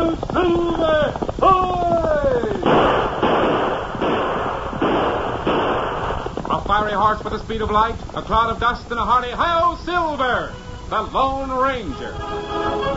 Silver! Hoy! A fiery horse with the speed of light, a cloud of dust, and a hearty hi-yo, Silver, the Lone Ranger.